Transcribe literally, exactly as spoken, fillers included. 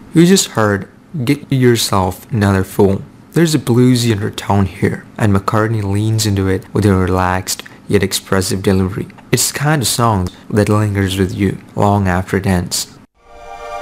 You just heard Get Yourself Another Fool. There's a bluesy undertone here, and McCartney leans into it with a relaxed yet expressive delivery. It's the kind of song that lingers with you long after it ends.